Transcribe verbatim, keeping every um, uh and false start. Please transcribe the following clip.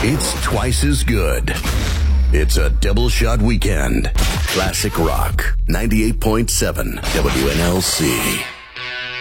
It's twice as good. It's a double shot weekend. Classic Rock, ninety-eight point seven W N L C.